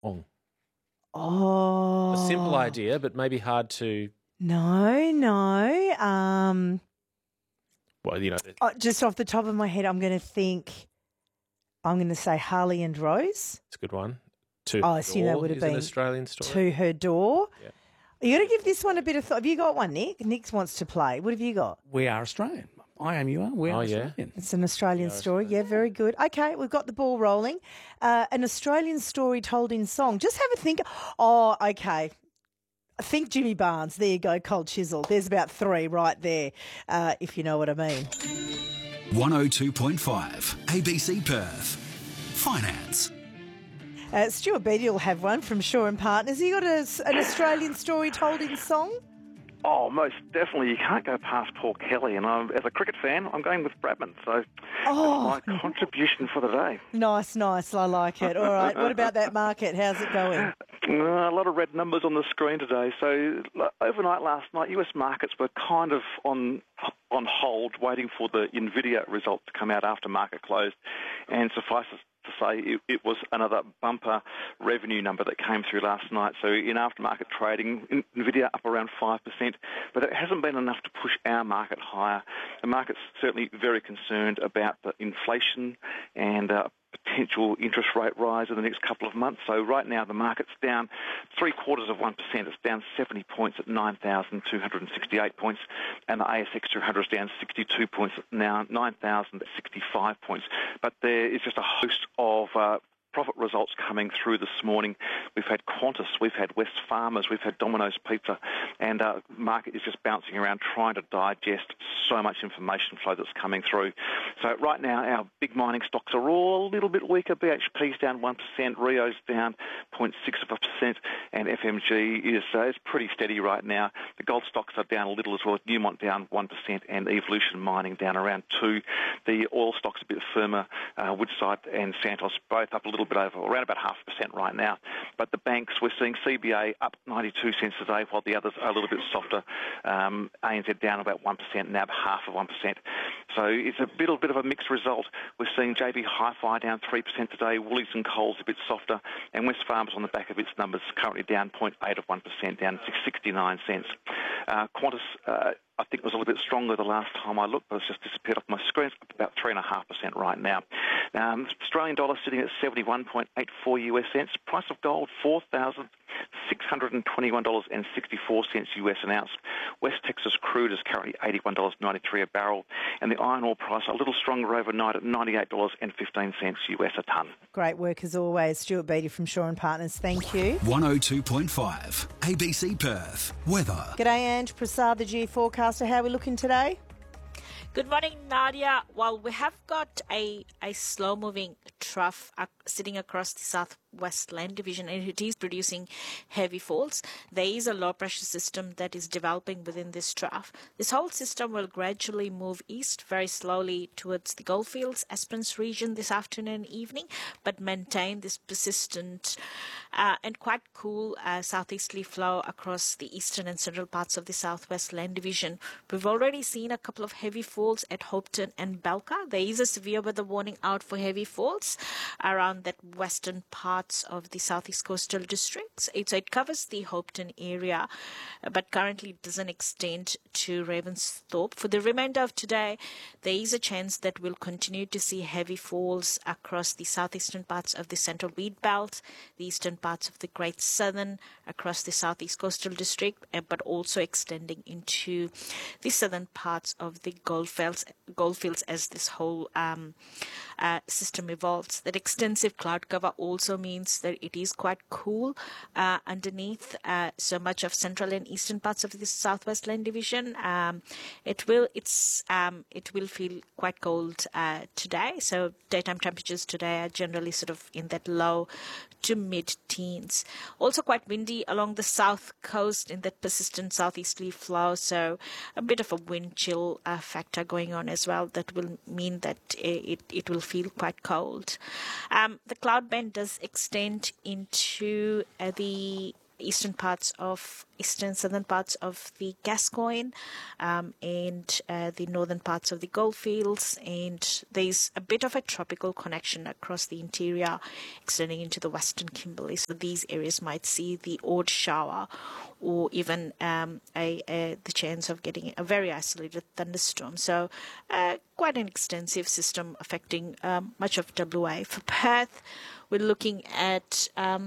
Ong. Oh. A simple idea, but maybe hard to... No. Well, you know... Just off the top of my head, I'm going to say Harley and Rose. It's a good one. I assume that would have been an Australian story. To Her Door. Yeah. You got to give this one a bit of thought. Have you got one, Nick? Nick wants to play. What have you got? We are Australian. I am, you are. We are yeah. Australian. It's an Australian story. Yeah, very good. Okay, we've got the ball rolling. An Australian story told in song. Just have a think. Oh, okay. I think Jimmy Barnes. There you go, Cold Chisel. There's about 3 right there, if you know what I mean. 102.5 ABC Perth. Finance. Stuart Beattie will have one from Shaw and Partners. You got an Australian story told in song? Oh, most definitely. You can't go past Paul Kelly. And as a cricket fan, I'm going with Bradman. So that's my contribution for the day. Nice. I like it. All right. What about that market? How's it going? A lot of red numbers on the screen today. So overnight last night, US markets were kind of on hold, waiting for the NVIDIA result to come out after market closed. And suffice to say, it was another bumper revenue number that came through last night. So in aftermarket trading, NVIDIA up around 5%, but it hasn't been enough to push our market higher. The market's certainly very concerned about the inflation and potential interest rate rise in the next couple of months. So right now the market's down 0.75%. It's down 70 points at 9,268 points, and the ASX 200 is down 62 points at now 9,065 points. But there is just a host of profit results coming through this morning. We've had Qantas, we've had West Farmers, we've had Domino's Pizza, and market is just bouncing around trying to digest so much information flow that's coming through. So right now our big mining stocks are all a little bit weaker. BHP's down 1%, Rio's down 0.6%, and FMG is pretty steady right now. The gold stocks are down a little as well, Newmont down 1% and Evolution Mining down around 2%. The oil stocks a bit firmer, Woodside and Santos both up a little bit over, around about 0.5% right now. But the banks, we're seeing CBA up 92 cents today, while the others are a little bit softer. ANZ down about 1%, NAB 0.5%. So it's a bit of a mixed result. We're seeing JB Hi-Fi down 3% today, Woolies and Coles a bit softer, and West Farmers on the back of its numbers currently down 0.8%, down 69 cents. Qantas, I think was a little bit stronger the last time I looked, but it's just disappeared off my screen. It's up about 3.5% right now. Australian dollar sitting at 71.84 US cents. Price of gold, $4,621.64 US an ounce. West Texas crude is currently $81.93 a barrel, and the iron ore price a little stronger overnight at $98.15 US a tonne. Great work as always, Stuart Beattie from Shaw and Partners. Thank you. 102.5 ABC Perth. Weather. G'day, Ange Prasad, the Geoforecaster. How are we looking today? Good morning, Nadia. Well, we have got a slow-moving trough sitting across the southwest land division, and it is producing heavy falls. There is a low-pressure system that is developing within this trough. This whole system will gradually move east very slowly towards the Goldfields, Esperance region this afternoon and evening, but maintain this persistent and quite cool southeasterly flow across the eastern and central parts of the southwest land division. We've already seen a couple of heavy falls at Hopetoun and Belka. There is a severe weather warning out for heavy falls around that western parts of the southeast coastal districts. So it covers the Hopetoun area, but currently doesn't extend to Ravensthorpe. For the remainder of today, there is a chance that we'll continue to see heavy falls across the southeastern parts of the central wheat belt, the eastern parts of the Great Southern, across the southeast coastal district, but also extending into the southern parts of the Goldfields as this whole system evolves. That extensive cloud cover also means that it is quite cool underneath so much of central and eastern parts of the southwest land division. It will feel quite cold today. So daytime temperatures today are generally sort of in that low to mid-teens. Also quite windy along the south coast in that persistent southeasterly flow, so a bit of a wind chill factor going on as well. That will mean that it will feel quite cold. The cloud band does extend into the southern parts of the Gascoyne, and the northern parts of the Goldfields, and there's a bit of a tropical connection across the interior, extending into the Western Kimberley. So these areas might see the odd shower, or even the chance of getting a very isolated thunderstorm. So quite an extensive system affecting much of WA. For Perth, we're looking at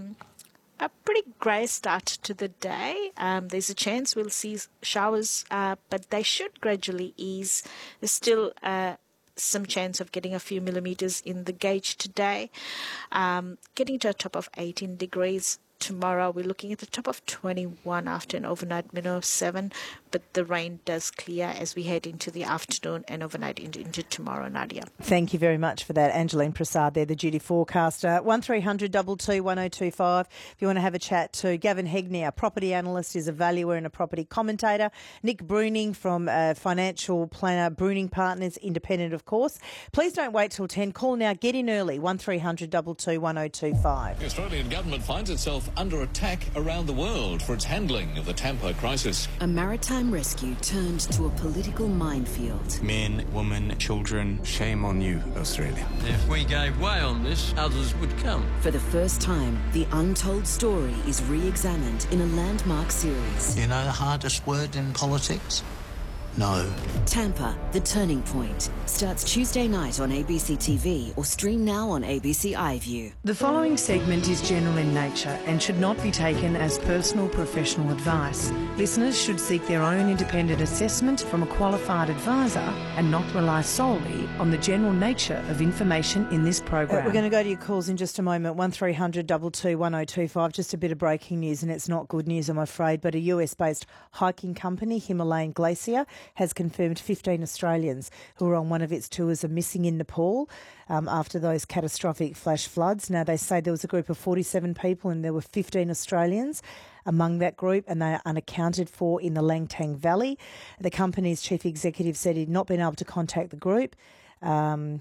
a pretty grey start to the day. There's a chance we'll see showers, but they should gradually ease. There's still some chance of getting a few millimetres in the gauge today. Getting to a top of 18 degrees. Tomorrow we're looking at the top of 21 after an overnight minimum of 7, but the rain does clear as we head into the afternoon and overnight into tomorrow, Nadia. Thank you very much for that, Angeline Prasad there, the duty forecaster. 1300 22 1025 if you want to have a chat to Gavin Hegney, our property analyst, is a valuer and a property commentator. Nick Bruning from Financial Planner Bruning Partners, independent of course. Please don't wait till 10. Call now, get in early, 1300 22 1025. The Australian government finds itself under attack around the world for its handling of the Tampa crisis. A maritime rescue turned to a political minefield. Men, women, children, shame on you, Australia. If we gave way on this, others would come. For the first time, the untold story is re-examined in a landmark series. You know the hardest word in politics? No. Tampa, The Turning Point, starts Tuesday night on ABC TV or stream now on ABC iView. The following segment is general in nature and should not be taken as personal professional advice. Listeners should seek their own independent assessment from a qualified advisor and not rely solely on the general nature of information in this program. We're going to go to your calls in just a moment. 1300 22 1025. Just a bit of breaking news, and it's not good news, I'm afraid, but a US-based hiking company, Himalayan Glacier, has confirmed 15 Australians who were on one of its tours are missing in Nepal after those catastrophic flash floods. Now, they say there was a group of 47 people and there were 15 Australians among that group, and they are unaccounted for in the Langtang Valley. The company's chief executive said he'd not been able to contact the group. 9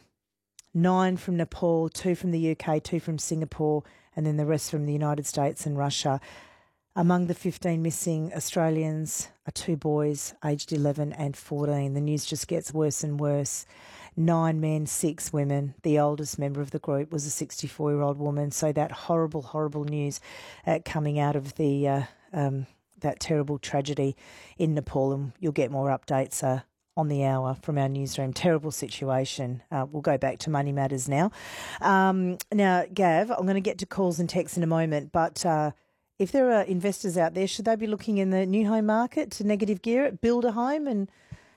from Nepal, 2 from the UK, 2 from Singapore, and then the rest from the United States and Russia. Among the 15 missing Australians are 2 boys aged 11 and 14. The news just gets worse and worse. 9 men, 6 women. The oldest member of the group was a 64-year-old woman. So that horrible, horrible news coming out of the that terrible tragedy in Nepal. And you'll get more updates on the hour from our newsroom. Terrible situation. We'll go back to Money Matters now. Now, Gav, I'm going to get to calls and texts in a moment, but if there are investors out there, should they be looking in the new home market to negative gear it, build a home, and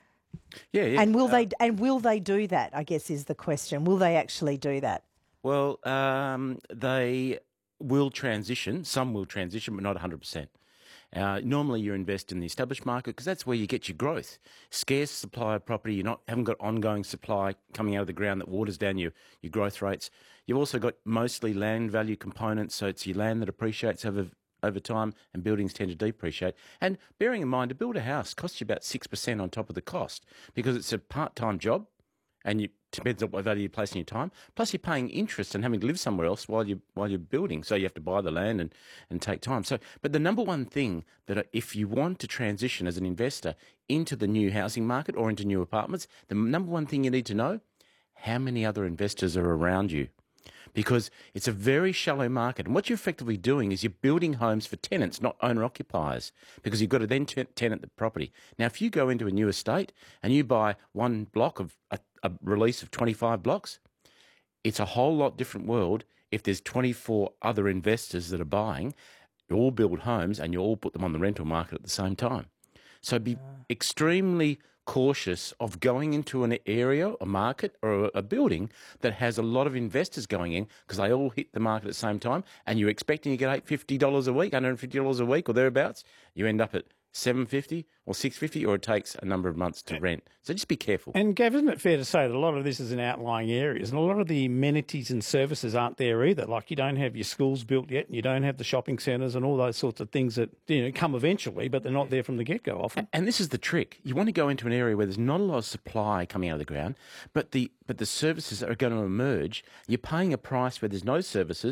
and will they do that? I guess is the question. Will they actually do that? Well, they will transition. Some will transition, but not 100%. Normally, you invest in the established market because that's where you get your growth. Scarce supply of property. You haven't got ongoing supply coming out of the ground that waters down your growth rates. You've also got mostly land value components, so it's your land that appreciates over time, and buildings tend to depreciate. And bearing in mind, to build a house costs you about 6% on top of the cost because it's a part-time job, and it depends on what value you place in your time. Plus, you're paying interest and having to live somewhere else while you're building, so you have to buy the land and take time. So, but the number one thing that if you want to transition as an investor into the new housing market or into new apartments, the number one thing you need to know: how many other investors are around you. Because it's a very shallow market. And what you're effectively doing is you're building homes for tenants, not owner-occupiers, because you've got to then tenant the property. Now, if you go into a new estate and you buy one block of a release of 25 blocks, it's a whole lot different world if there's 24 other investors that are buying. You all build homes and you all put them on the rental market at the same time. So be extremely cautious of going into an area, a market or a building that has a lot of investors going in because they all hit the market at the same time, and you're expecting to get $850 a week, $150 a week or thereabouts. You end up at $750 or $650, or it takes a number of months to rent. So just be careful. And Gav, isn't it fair to say that a lot of this is in outlying areas, and a lot of the amenities and services aren't there either? Like, you don't have your schools built yet, and you don't have the shopping centres and all those sorts of things that come eventually, but they're not there from the get-go often. And this is the trick. You want to go into an area where there's not a lot of supply coming out of the ground, but the services are going to emerge. You're paying a price where there's no services.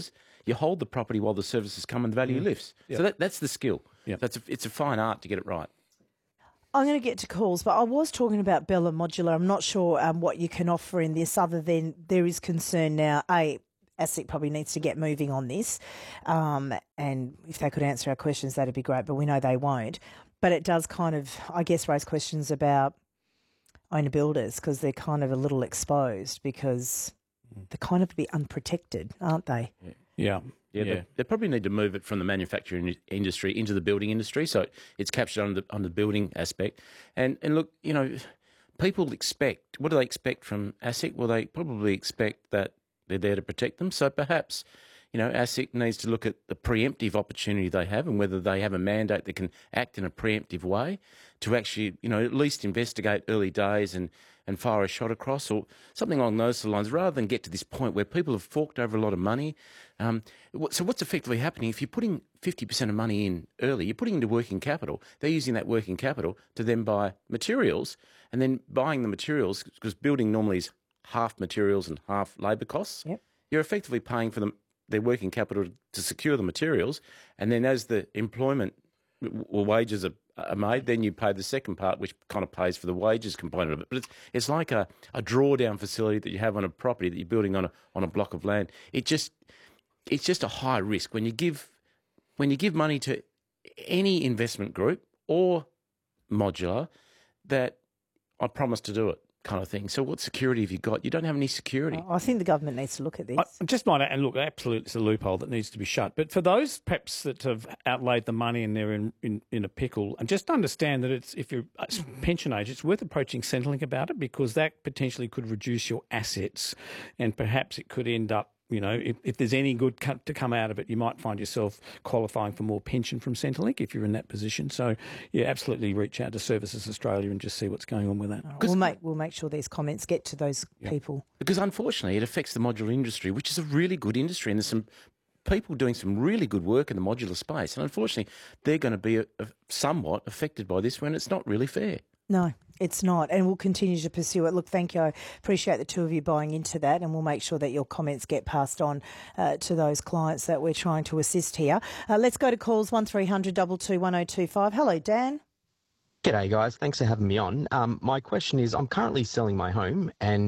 you hold the property while the services come and the value lifts. Yep. So that's the skill. Yep. It's a fine art to get it right. I'm going to get to calls, but I was talking about Bella Modular. I'm not sure what you can offer in this other than there is concern now. ASIC probably needs to get moving on this, and if they could answer our questions, that'd be great, but we know they won't. But it does kind of, I guess, raise questions about owner builders because they're kind of a little exposed because they're kind of a bit unprotected, aren't they? Yeah. They probably need to move it from the manufacturing industry into the building industry, so it's captured on the building aspect. And look, people expect, what do they expect from ASIC? Well, they probably expect that they're there to protect them. So perhaps, ASIC needs to look at the preemptive opportunity they have and whether they have a mandate that can act in a preemptive way to actually, at least investigate early days and fire a shot across or something along those lines, rather than get to this point where people have forked over a lot of money. So what's effectively happening, if you're putting 50% of money in early, you're putting into working capital. They're using that working capital to then buy materials, and then buying the materials, because building normally is half materials and half labour costs. Yep. You're effectively paying for their working capital to secure the materials, and then as the employment or wages are made, then you pay the second part, which kind of pays for the wages component of it. But it's like a drawdown facility that you have on a property that you're building on a block of land. It's just a high risk when you give money to any investment group or modular that I promise to do it kind of thing. So what security have you got? You don't have any security. I think the government needs to look at this. I just might, and look, absolutely, it's a loophole that needs to be shut. But for those perhaps that have outlaid the money and they're in a pickle, and just understand that if you're pension age, it's worth approaching Centrelink about it, because that potentially could reduce your assets, and perhaps it could end up, if there's any good to come out of it, you might find yourself qualifying for more pension from Centrelink if you're in that position. So, absolutely reach out to Services Australia and just see what's going on with that. We'll make sure these comments get to those people. Because unfortunately, it affects the modular industry, which is a really good industry, and there's some people doing some really good work in the modular space. And unfortunately, they're going to be somewhat affected by this when it's not really fair. No, it's not, and we'll continue to pursue it. Look, thank you. I appreciate the two of you buying into that, and we'll make sure that your comments get passed on to those clients that we're trying to assist here. Let's go to calls 1300 22 1025. Hello, Dan. G'day, guys. Thanks for having me on. My question is, I'm currently selling my home, and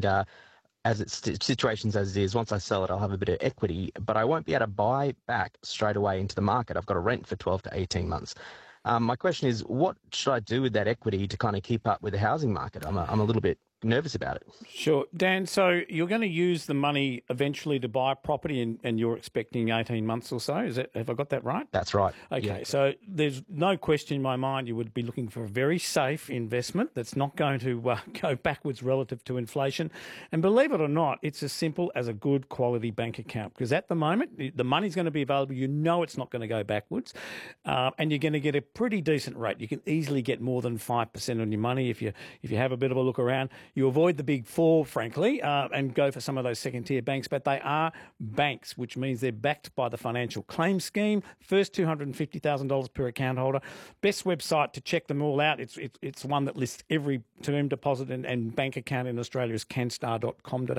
as it's situations as it is, once I sell it, I'll have a bit of equity, but I won't be able to buy back straight away into the market. I've got to rent for 12 to 18 months. My question is, what should I do with that equity to kind of keep up with the housing market? I'm a little bit nervous about it. Sure. Dan, so you're going to use the money eventually to buy a property and you're expecting 18 months or so. Have I got that right? That's right. Okay, yeah. So there's no question in my mind you would be looking for a very safe investment that's not going to go backwards relative to inflation. And believe it or not, it's as simple as a good quality bank account, because at the moment, the money's going to be available. You know it's not going to go backwards, and you're going to get a pretty decent rate. You can easily get more than 5% on your money if you have a bit of a look around. You avoid the big four, frankly, and go for some of those second-tier banks, but they are banks, which means they're backed by the Financial Claims Scheme. First $250,000 per account holder. Best website to check them all out. It's one that lists every term deposit and bank account in Australia is canstar.com.au,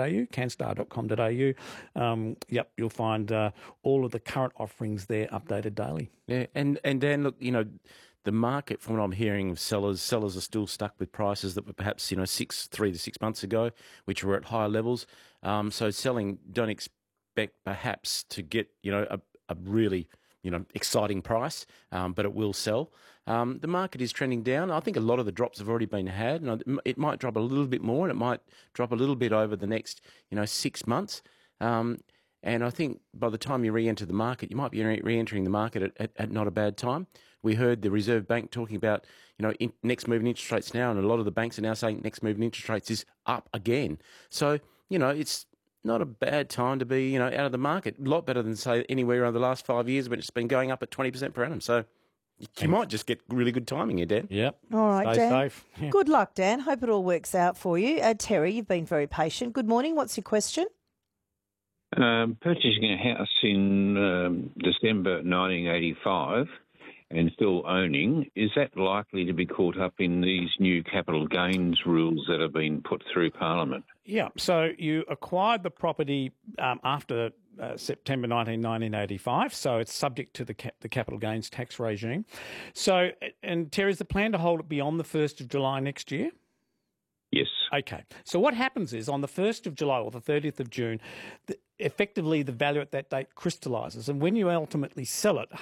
canstar.com.au. You'll find all of the current offerings there updated daily. Yeah, and Dan, look, the market, from what I'm hearing of sellers are still stuck with prices that were perhaps 3 to 6 months ago, which were at higher levels. So selling, don't expect perhaps to get a really exciting price, but it will sell. The market is trending down. I think a lot of the drops have already been had, and it might drop a little bit more, and it might drop a little bit over the next 6 months. And I think by the time you re-enter the market, you might be re-entering the market at not a bad time. We heard the Reserve Bank talking about, next move in interest rates now, and a lot of the banks are now saying next move in interest rates is up again. So, it's not a bad time to be, out of the market. A lot better than, say, anywhere over the last 5 years when it's been going up at 20% per annum. So you might just get really good timing here, Dan. Yep. All right, Stay Dan. safe. Yeah. Good luck, Dan. Hope it all works out for you. Terry, you've been very patient. Good morning. What's your question? Purchasing a house in December 1985 and still owning, is that likely to be caught up in these new capital gains rules that have been put through Parliament? Yeah, so you acquired the property after September 1985, so it's subject to the capital gains tax regime. So, and Terry, is the plan to hold it beyond the 1st of July next year? Yes. Okay. So what happens is on the 1st of July or the 30th of June, effectively the value at that date crystallises. And when you ultimately sell it,